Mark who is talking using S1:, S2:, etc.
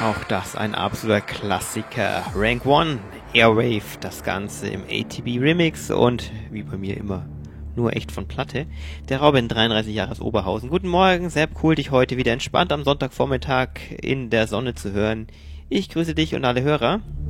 S1: Auch das ein absoluter Klassiker. Rank One, Airwave, das Ganze im ATB Remix und wie bei mir immer nur echt von Platte. Der Robin, 33 Jahre aus Oberhausen. Guten Morgen, Sepp, cool dich heute wieder entspannt am Sonntagvormittag in der Sonne zu hören. Ich grüße dich und alle Hörer.